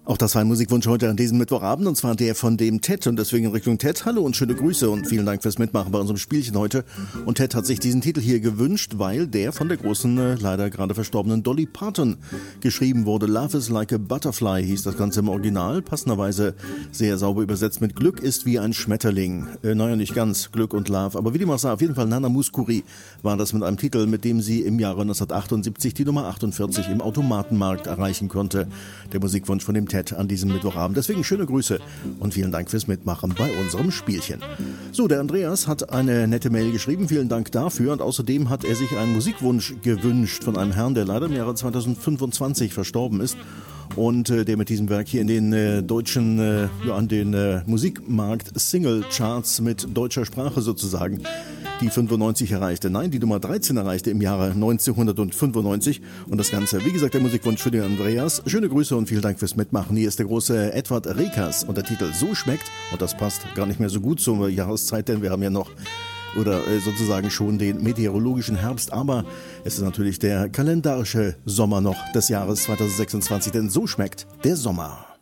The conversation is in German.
Auch das war ein Musikwunsch heute an diesem Mittwochabend, und zwar der von dem Ted, und deswegen in Richtung Ted. Hallo und schöne Grüße und vielen Dank fürs Mitmachen bei unserem Spielchen heute. Und Ted hat sich diesen Titel hier gewünscht, weil der von der großen, leider gerade verstorbenen Dolly Parton geschrieben wurde. Love is like a butterfly hieß das Ganze im Original, passenderweise sehr sauber übersetzt mit Glück ist wie ein Schmetterling. Naja, nicht ganz Glück und Love, aber wie dem auch sei, auf jeden Fall Nana Mouskouri war das mit einem Titel, mit dem sie im Jahre 1978 die Nummer 48 im Automatenmarkt erreichen konnte. Der Musikwunsch von dem Ted an diesem Mittwochabend. Deswegen schöne Grüße und vielen Dank fürs Mitmachen bei unserem Spielchen. So, der Andreas hat eine nette Mail geschrieben. Vielen Dank dafür. Und außerdem hat er sich einen Musikwunsch gewünscht von einem Herrn, der leider im Jahre 2025 verstorben ist. Und der mit diesem Werk hier in den deutschen, an den Musikmarkt-Single-Charts mit deutscher Sprache sozusagen die 95 erreichte. Nein, die Nummer 13 erreichte im Jahre 1995. Und das Ganze, wie gesagt, der Musikwunsch für den Andreas. Schöne Grüße und vielen Dank fürs Mitmachen. Hier ist der große Edward Rekas und der Titel So schmeckt. Und das passt gar nicht mehr so gut zur Jahreszeit, denn wir haben ja noch sozusagen schon den meteorologischen Herbst, aber es ist natürlich der kalendarische Sommer noch des Jahres 2026, denn so schmeckt der Sommer.